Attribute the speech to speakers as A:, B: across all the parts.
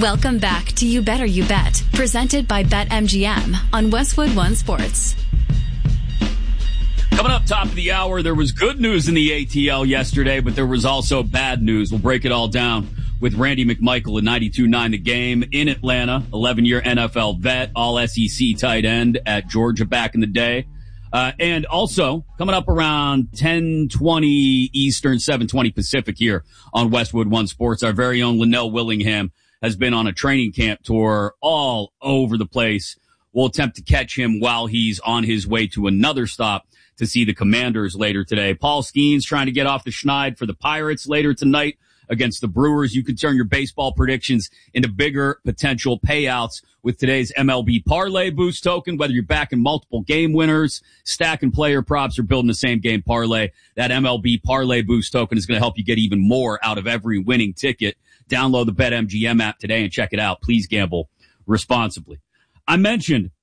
A: Welcome back to You Better You Bet, presented by BetMGM on Westwood One Sports.
B: Coming up top of the hour, there was good news in the ATL yesterday, but there was also bad news. We'll break it all down with Randy McMichael at 92.9 The Game in Atlanta, 11-year NFL vet, all SEC tight end at Georgia back in the day. And also coming up around 10:20 Eastern, 7:20 Pacific here on Westwood One Sports, our very own Linnell Willingham has been on a training camp tour all over the place. We'll attempt to catch him while he's on his way to another stop to see the Commanders later today. Paul Skeens trying to get off the schneid for the Pirates later tonight against the Brewers. You can turn your baseball predictions into bigger potential payouts with today's MLB Parlay Boost token, whether you're backing multiple game winners, stacking player props, or building the same game parlay. That MLB Parlay Boost token is going to help you get even more out of every winning ticket. Download the BetMGM app today and check it out. Please gamble responsibly. I mentioned,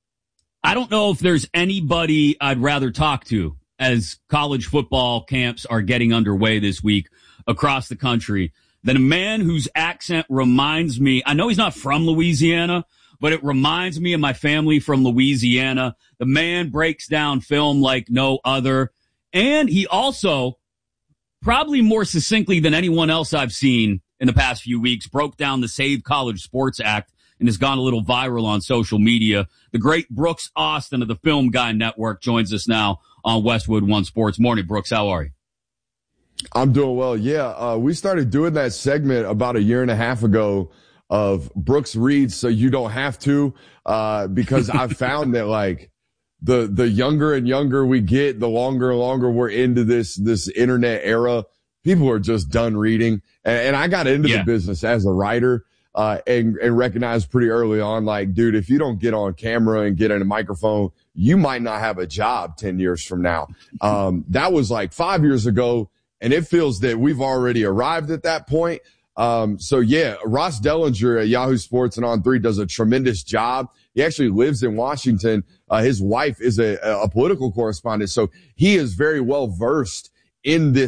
B: I don't know if there's anybody I'd rather talk to as college football camps are getting underway this week across the country than a man whose accent reminds me, I know he's not from Louisiana, but it reminds me of my family from Louisiana. The man breaks down film like no other. And he also, probably more succinctly than anyone else I've seen in the past few weeks, broke down the Save College Sports Act and has gone a little viral on social media. The great Brooks Austin of the Film Guy Network joins us now on Westwood One Sports. Morning, Brooks. How are you?
C: I'm doing well. Yeah, we started doing that segment about a year and a half ago of Brooks reads so you don't have to, because I found that like the younger and younger we get, the longer and longer we're into this internet era. People are just done reading. And I got into the business as a writer, and recognized pretty early on, like, dude, if you don't get on camera and get in a microphone, you might not have a job 10 years from now. That was like 5 years ago. And it feels that we've already arrived at that point. So yeah, Ross Dellinger at Yahoo Sports and On3 does a tremendous job. He actually lives in Washington. His wife is a political correspondent. So he is very well versed in this